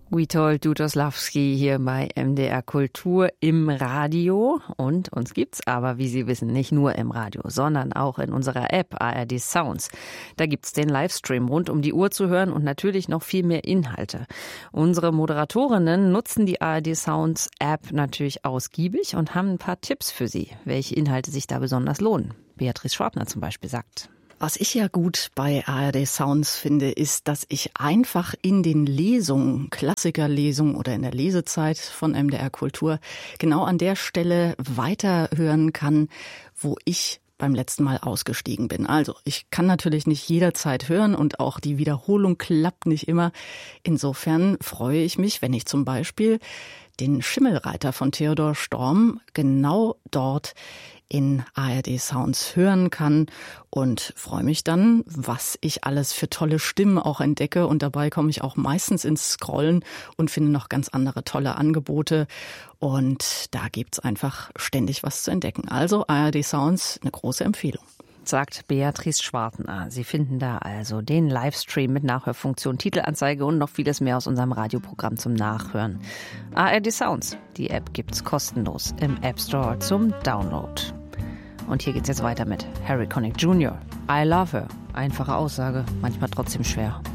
Witold Dutoslawski hier bei MDR Kultur im Radio. Und uns gibt's aber, wie Sie wissen, nicht nur im Radio, sondern auch in unserer App ARD Sounds. Da gibt's den Livestream rund um die Uhr zu hören und natürlich noch viel mehr Inhalte. Unsere Moderatorinnen nutzen die ARD Sounds App natürlich ausgiebig und haben ein paar Tipps für Sie, welche Inhalte sich da besonders lohnen. Beatrice Schwartner zum Beispiel sagt: Was ich ja gut bei ARD Sounds finde, ist, dass ich einfach in den Lesungen, Klassikerlesungen oder in der Lesezeit von MDR Kultur genau an der Stelle weiterhören kann, wo ich beim letzten Mal ausgestiegen bin. Also ich kann natürlich nicht jederzeit hören und auch die Wiederholung klappt nicht immer. Insofern freue ich mich, wenn ich zum Beispiel den Schimmelreiter von Theodor Storm genau dort in ARD Sounds hören kann und freue mich dann, was ich alles für tolle Stimmen auch entdecke. Und dabei komme ich auch meistens ins Scrollen und finde noch ganz andere tolle Angebote. Und da gibt's einfach ständig was zu entdecken. Also ARD Sounds, eine große Empfehlung. Sagt Beatrice Schwartner. Sie finden da also den Livestream mit Nachhörfunktion, Titelanzeige und noch vieles mehr aus unserem Radioprogramm zum Nachhören. ARD Sounds, die App gibt's kostenlos im App Store zum Download. Und hier geht's jetzt weiter mit Harry Connick Jr. I Love Her. Einfache Aussage, manchmal trotzdem schwer.